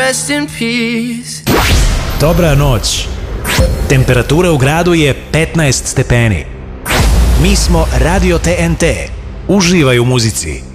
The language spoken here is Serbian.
rest in peace. Dobra noć. Temperatura u gradu je 15 stepeni. Mi smo Radio TNT. Uživaj u muzici.